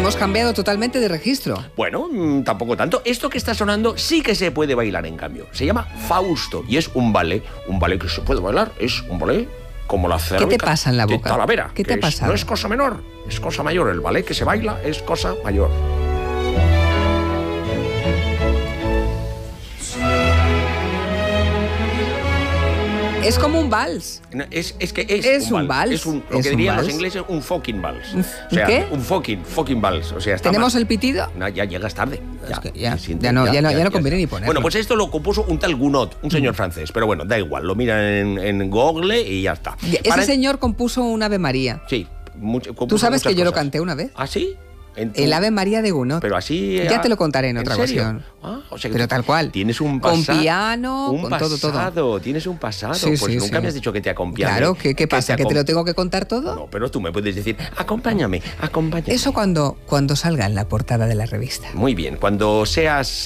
Hemos cambiado totalmente de registro. Bueno, tampoco tanto. Esto que está sonando sí que se puede bailar, en cambio. Se llama Fausto y es un ballet que se puede bailar. Es un ballet como la cerámica. ¿Qué te pasa en la boca? De Talavera. ¿Qué te ha pasado? No es cosa menor, es cosa mayor. El ballet que se baila es cosa mayor. Es como un vals. No, es un vals. Es lo que dirían los ingleses, un fucking vals. ¿Un qué? Un fucking vals. O sea, ¿Tenemos el pitido? No, ya llegas tarde. Ya no conviene ni ponerlo. Bueno, pues esto lo compuso un tal Gounod, un señor francés. Pero bueno, da igual, lo miran en Google y ya está. Ese señor compuso un Ave María. Sí. ¿Tú sabes que yo lo canté una vez? ¿Ah, sí? El Ave María de Gounod. Pero así... Ya te lo contaré en otra ocasión. O sea que pero tal cual. Tienes un pasado. Con piano, con todo. Tienes un pasado. Sí, pues nunca me has dicho que te acompañe. Claro, ¿qué pasa? ¿Que te lo tengo que contar todo? No, pero tú me puedes decir, acompáñame. Eso cuando salga en la portada de la revista. Muy bien, cuando seas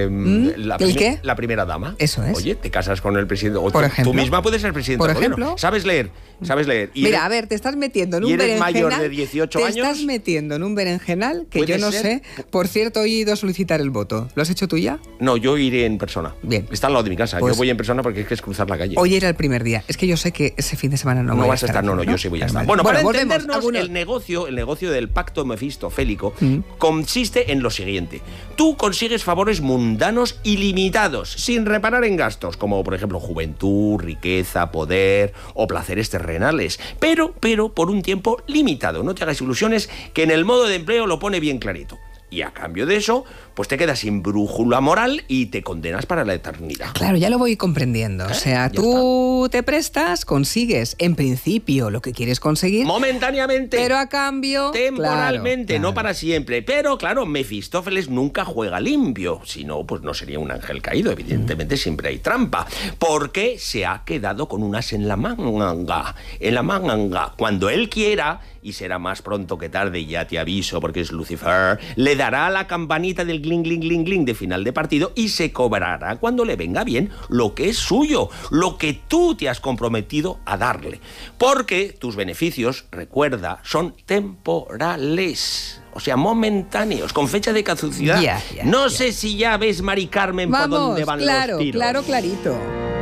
la primera dama. Eso es. Oye, te casas con el presidente. O por ejemplo. Tú misma puedes ser presidente del gobierno. ¿Sabes leer? Mira, a ver, te estás metiendo en un berenjenal. ¿Y eres mayor de 18 años? Te estás metiendo en un berenjenal que yo no sé. Por cierto, he ido a solicitar el voto. ¿Lo has hecho tú ya? No, yo iré en persona. Bien. Está al lado de mi casa. Pues, yo voy en persona porque es cruzar la calle. Hoy era el primer día. Es que yo sé que ese fin de semana no voy a estar. No, yo sí voy a estar. Bueno, para entendernos, volvemos. El negocio del pacto mefistofélico consiste en lo siguiente. Tú consigues favores mundanos ilimitados, sin reparar en gastos, como por ejemplo juventud, riqueza, poder o placeres terrenales. Pero por un tiempo limitado. No te hagas ilusiones, que en el modo de empleo lo pone bien clarito. Y a cambio de eso, pues te quedas sin brújula moral y te condenas para la eternidad. Claro, ya lo voy comprendiendo. O sea, tú te prestas, consigues, en principio, lo que quieres conseguir. Momentáneamente. Pero a cambio... Temporalmente, claro. no para siempre. Pero, claro, Mefistófeles nunca juega limpio. Si no, pues no sería un ángel caído. Evidentemente siempre hay trampa. Porque se ha quedado con unas en la manga. Cuando él quiera, y será más pronto que tarde, ya te aviso porque es Lucifer, le dará la campanita del gling, gling, gling, gling de final de partido y se cobrará cuando le venga bien lo que es suyo, lo que tú te has comprometido a darle. Porque tus beneficios, recuerda, son temporales. O sea, momentáneos, con fecha de caducidad. No sé si ya ves, Mari Carmen, por dónde van los tiros. Claro, clarito.